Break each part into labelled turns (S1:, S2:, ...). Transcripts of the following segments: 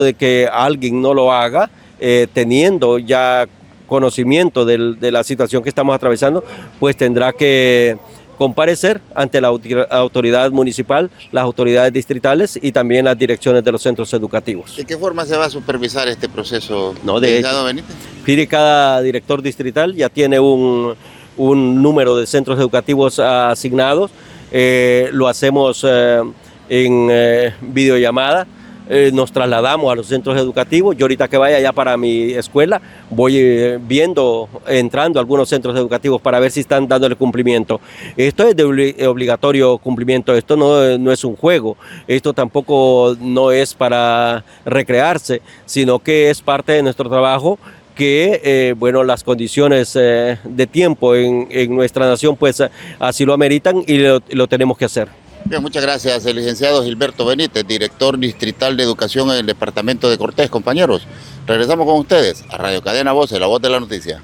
S1: de que alguien no lo haga, teniendo ya conocimiento de la situación que estamos atravesando, pues tendrá que comparecer ante la autoridad municipal, las autoridades distritales y también las direcciones de los centros educativos.
S2: ¿De qué forma se va a supervisar este proceso?
S1: De hecho, Benítez, cada director distrital ya tiene un número de centros educativos asignados. Lo hacemos en videollamada. Nos trasladamos a los centros educativos. Yo ahorita que vaya ya para mi escuela, voy viendo, entrando a algunos centros educativos para ver si están dándole cumplimiento. Esto es de obligatorio cumplimiento, esto no es un juego, esto tampoco no es para recrearse, sino que es parte de nuestro trabajo que, las condiciones de tiempo en nuestra nación pues así lo ameritan y lo tenemos que hacer.
S2: Bien, muchas gracias, el licenciado Gilberto Benítez, director distrital de educación en el departamento de Cortés. Compañeros, regresamos con ustedes a Radio Cadena Voces, la voz de la noticia.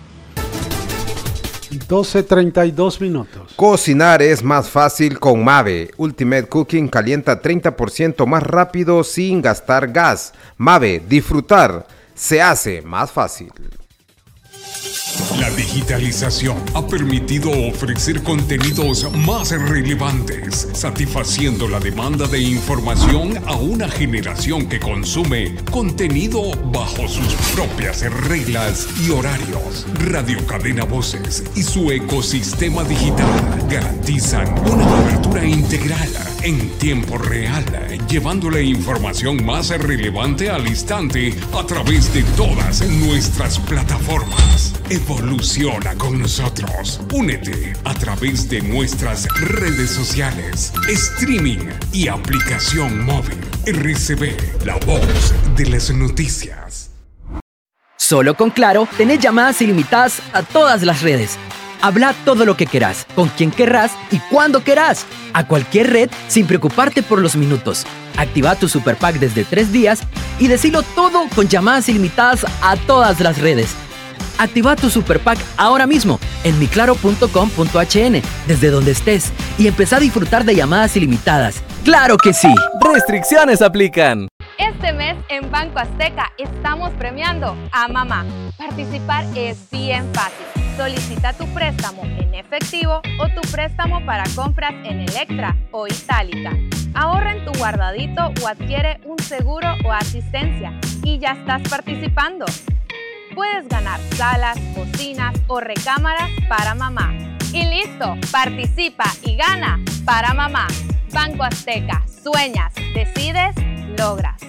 S3: 12:32 minutos.
S4: Cocinar es más fácil con Mave. Ultimate Cooking calienta 30% más rápido sin gastar gas. Mave, disfrutar se hace más fácil.
S5: La digitalización ha permitido ofrecer contenidos más relevantes, satisfaciendo la demanda de información a una generación que consume contenido bajo sus propias reglas y horarios. Radio Cadena Voces y su ecosistema digital garantizan una cobertura integral en tiempo real, llevando la información más relevante al instante a través de todas nuestras plataformas. Evoluciona con nosotros. Únete a través de nuestras redes sociales, streaming y aplicación móvil. RCB, la voz de las noticias.
S6: Solo con Claro tenés llamadas ilimitadas a todas las redes. Habla todo lo que querás, con quien querrás y cuando querás. A cualquier red sin preocuparte por los minutos. Activa tu Super Pack desde 3 días y decilo todo con llamadas ilimitadas a todas las redes. Activa tu Super Pack ahora mismo en miclaro.com.hn desde donde estés y empezá a disfrutar de llamadas ilimitadas. ¡Claro que sí!
S7: Restricciones aplican.
S8: Este mes en Banco Azteca estamos premiando a mamá. Participar es bien fácil. Solicita tu préstamo en efectivo o tu préstamo para compras en Electra o Itálica. Ahorra en tu guardadito o adquiere un seguro o asistencia y ya estás participando. Puedes ganar salas, cocinas o recámaras para mamá. Y listo, participa y gana para mamá. Banco Azteca, sueñas, decides, logras.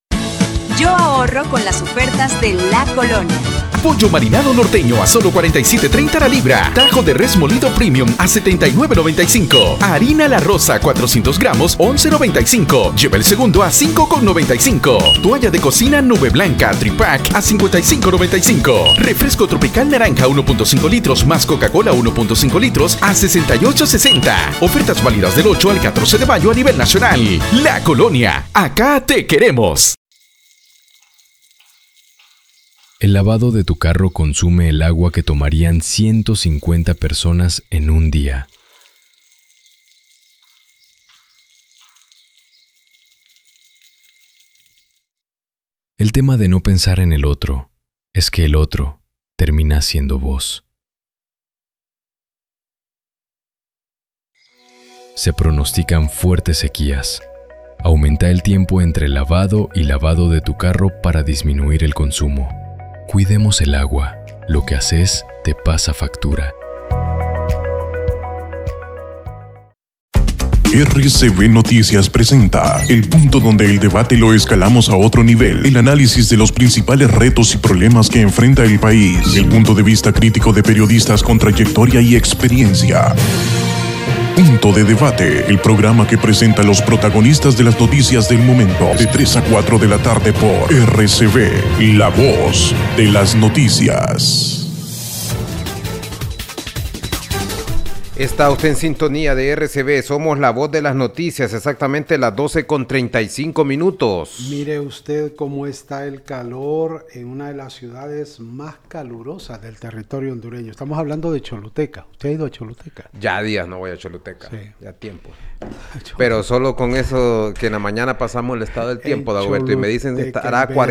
S9: Yo ahorro con las ofertas de La Colonia.
S10: Pollo marinado norteño a solo $47.30 la libra. Tajo de res molido premium a $79.95. Harina La Rosa 400 gramos, $11.95. Lleva el segundo a $5.95. Toalla de cocina Nube Blanca Tripack a $55.95. Refresco tropical naranja 1.5 litros más Coca-Cola 1.5 litros a $68.60. Ofertas válidas del 8 al 14 de mayo a nivel nacional. La Colonia, acá te queremos.
S11: El lavado de tu carro consume el agua que tomarían 150 personas en un día. El tema de no pensar en el otro es que el otro termina siendo vos. Se pronostican fuertes sequías. Aumenta el tiempo entre lavado y lavado de tu carro para disminuir el consumo. Cuidemos el agua. Lo que haces te pasa factura.
S12: RCB Noticias presenta el punto donde el debate lo escalamos a otro nivel. El análisis de los principales retos y problemas que enfrenta el país. El punto de vista crítico de periodistas con trayectoria y experiencia. Punto de Debate, el programa que presenta a los protagonistas de las noticias del momento, de 3 a 4 de la tarde por RCB, la voz de las noticias.
S4: Está usted en sintonía de RCB, somos la voz de las noticias, exactamente las 12:35 minutos.
S3: Mire usted cómo está el calor en una de las ciudades más calurosas del territorio hondureño. Estamos hablando de Choluteca. ¿Usted ha ido a Choluteca?
S4: Ya días no voy a Choluteca,
S3: sí.
S4: Ya tiempo. Pero solo con eso que en la mañana pasamos el estado del tiempo, Dagoberto, y me dicen que estará a 40.